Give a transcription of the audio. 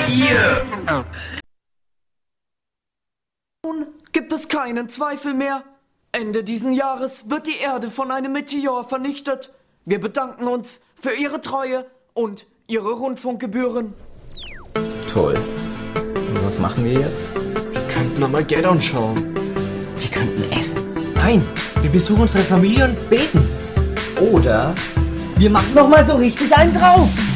ihr! Nun gibt es keinen Zweifel mehr. Ende diesen Jahres wird die Erde von einem Meteor vernichtet. Wir bedanken uns für Ihre Treue und Ihre Rundfunkgebühren. Toll. Und was machen wir jetzt? Wir könnten Armageddon schauen. Wir könnten essen. Nein, wir besuchen unsere Familie und beten. Oder wir machen noch mal so richtig einen drauf.